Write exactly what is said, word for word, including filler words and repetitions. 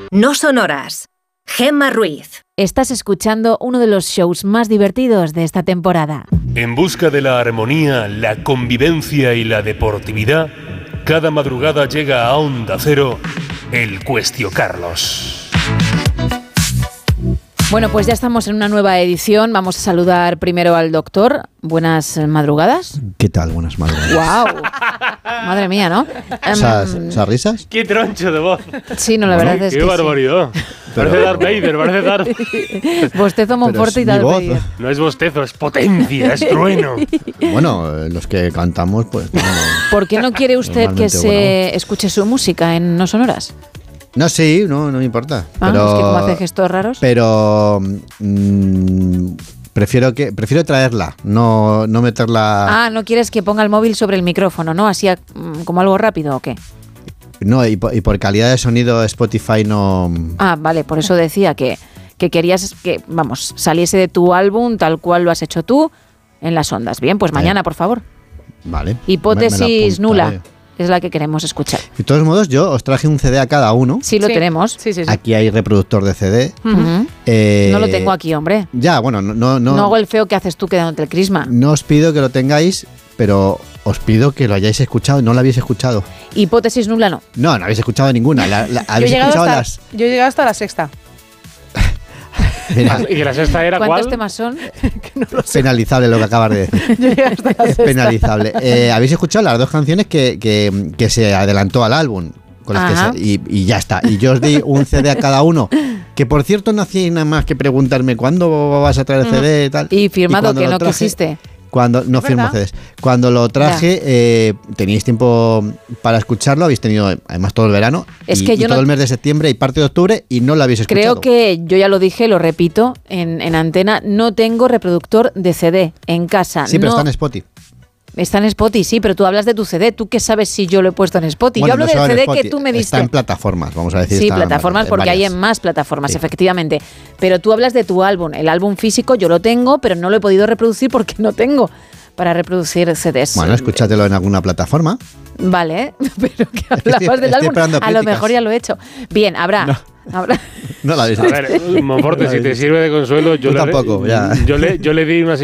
No Sonoras. Gemma Ruiz. Estás escuchando uno de los shows más divertidos de esta temporada. En busca de la armonía, la convivencia y la deportividad, cada madrugada llega a Onda Cero el Cuestio Carlos. Bueno, pues ya estamos en una nueva edición. Vamos a saludar primero al doctor. Buenas madrugadas. ¿Qué tal? Buenas madrugadas. ¡Wow! Madre mía, ¿no? ¿Esas, Um, esas risas? ¡Qué troncho de voz! Sí, no, la Bueno, verdad es qué que barbaridad. sí. Parece Pero- Darth Vader, parece Darth... Bostezo Monforte y mi Darth voz. Vader. No es bostezo, es potencia, es trueno. Bueno, eh, los que cantamos, pues... No, ¿Por qué no quiere usted que Normalmente, se bueno. escuche su música en No Sonoras? no sí, no, no me importa. Ah, pero, es que como hace gestos raros. Pero... mm, prefiero que prefiero traerla, no, no meterla... Ah, ¿no quieres que ponga el móvil sobre el micrófono, no? Así mm, como algo rápido o qué? No, y por, y por calidad de sonido Spotify no... Ah, vale, por eso decía que, que querías que, vamos, saliese de tu álbum tal cual lo has hecho tú en las ondas. Bien, pues mañana, por favor. Vale. Hipótesis me- me la nula apuntaré. es la que queremos escuchar. De todos modos, yo os traje un C D a cada uno. Sí, lo Sí. tenemos. Sí, sí, sí. Aquí hay reproductor de C D. Ujú. Eh, No lo tengo aquí, hombre. Ya, bueno, no, no, No, no, hago el feo que haces tú quedándote el crisma. no os pido que lo tengáis, pero os pido que lo hayáis escuchado. No lo habéis escuchado. Hipótesis nula no. No, no habéis escuchado ninguna. La- la- Yo he, habéis llegado escuchado hasta, las... yo he llegado hasta la sexta. Mira, ¿Y que la sexta era ¿Cuántos cuál? temas son? penalizable lo que acabas de decir. Yo he llegado hasta la Es sexta. penalizable. Eh, habéis escuchado las dos canciones que, que, que se adelantó al álbum. Con las que Ajá. se- y, y ya está. Y yo os di un C D a cada uno. Que por cierto no hacía nada más que preguntarme cuándo vas a traer el C D y tal. Y firmado cuando que lo no traje- quisiste. Cuando no ¿Es firmo verdad? C Ds. Cuando lo traje, eh, teníais tiempo para escucharlo, habéis tenido además todo el verano Es y, que y yo todo no- el mes de septiembre y parte de octubre y no lo habéis escuchado. Creo que yo ya lo dije, lo repito en, en antena, no tengo reproductor de C D en casa. Sí, pero no, está en Spotify. está en Spotify, sí, pero tú hablas de tu C D. ¿Tú qué sabes si yo lo he puesto en Spotify? Bueno, yo hablo no solo del en C D que Spotify, tú me diste. Está en plataformas, vamos a decir. Sí, está en- plataformas, en porque hay varias. en más plataformas, Sí. efectivamente. Pero tú hablas de tu álbum. El álbum físico yo lo tengo, pero no lo he podido reproducir porque no tengo para reproducir C Ds. Bueno, escúchatelo en alguna plataforma. Vale, pero que que hablabas estoy- del estoy álbum. esperando A lo críticas. mejor ya lo he hecho. Bien, habrá. habrá. No lo habéis A ver, Monforte, si te sirve de consuelo, yo, Tú le, tampoco, ya. yo, le, yo le di una